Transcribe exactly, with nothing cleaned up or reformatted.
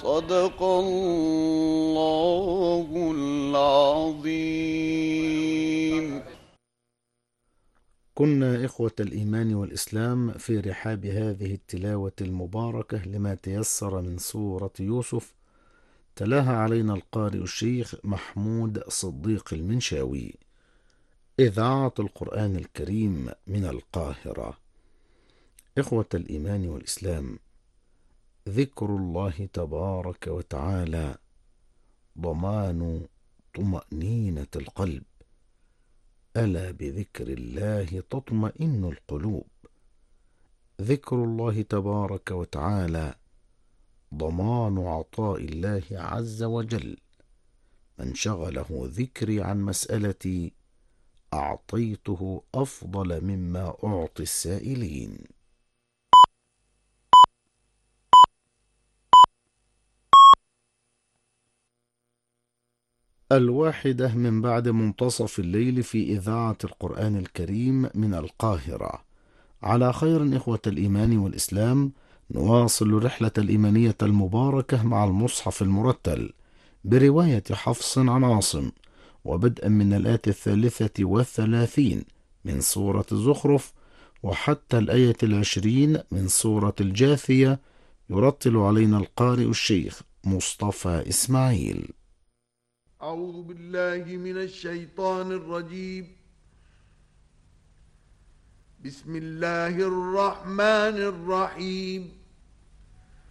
صدق الله العظيم. كنا إخوة الإيمان والإسلام في رحاب هذه التلاوة المباركة لما تيسر من سورة يوسف، تلاها علينا القارئ الشيخ محمود صديق المنشاوي. إذاعة القرآن الكريم من القاهرة. إخوة الإيمان والإسلام، ذكر الله تبارك وتعالى ضمان طمأنينة القلب، ألا بذكر الله تطمئن القلوب. ذكر الله تبارك وتعالى ضمان عطاء الله عز وجل. من شغله ذكري عن مسألتي أعطيته أفضل مما أعطي السائلين. الواحدة من بعد منتصف الليل في إذاعة القرآن الكريم من القاهرة. على خير إخوة الإيمان والإسلام، نواصل رحلة الإيمانية المباركة مع المصحف المرتل برواية حفص عن عاصم، وبدءا من الآية الثالثة والثلاثين من سورة الزخرف وحتى الآية العشرين من سورة الجاثية، يرتل علينا القارئ الشيخ مصطفى إسماعيل. أعوذ بالله من الشيطان الرجيم. بسم الله الرحمن الرحيم.